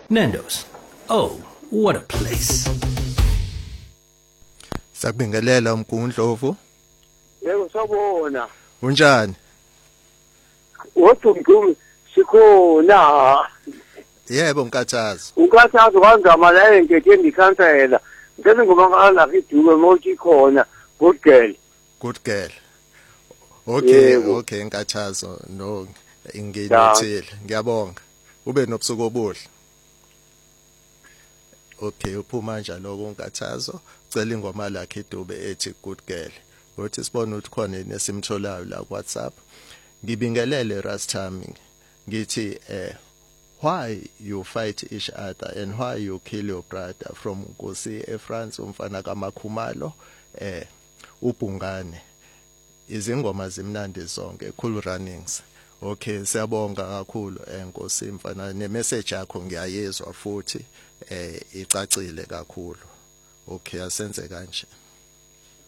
Nando's. Oh, what a place. Sakubingelela uMgundlovu. Yebo sabona. Unjani? Wothumgumi sikhona. Yebo Nkathazo. Unkathazo kanzama la engeke ngikhansela. Ngeke ngoba la iduke mothi khona. Good girl. Good girl. Okay, Yebo. okay Nkathazo. No, nginothile. Ngiyabonga. Ube nobusuku obuhle. Okay, uphuma njalo uNkathazo. Cela ingoma lakhe iDube ethi Good Girl. Uthi sibone ukuthi khona nesimtholayo la ku WhatsApp. Ngibingelele Rastami. Ngithi why you fight each other and why you kill your brother from Nkosi eFrance umfana kaMakhumalo uBhungane. Izingoma zimnandi zonke cool runnings. Okay, siyabonga kakhulu Nkosi mfana nemessage yakho ngiyayezwa futhi icacile kakhulu. Okay, asenze kanje.